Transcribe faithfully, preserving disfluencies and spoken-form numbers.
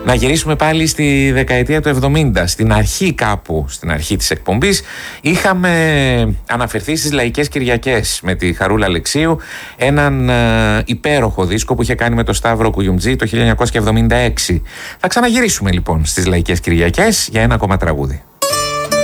Να γυρίσουμε πάλι στη δεκαετία του εβδομήντα. Στην αρχή κάπου, στην αρχή της εκπομπής, είχαμε αναφερθεί στις Λαϊκές Κυριακές με τη Χαρούλα Αλεξίου, έναν ε, υπέροχο δίσκο που είχε κάνει με τον Σταύρο Κουγιουμτζή το χίλια εννιακόσια εβδομήντα έξι. Θα ξαναγυρίσουμε λοιπόν στις Λαϊκές Κυριακές για ένα ακόμα τραγούδι.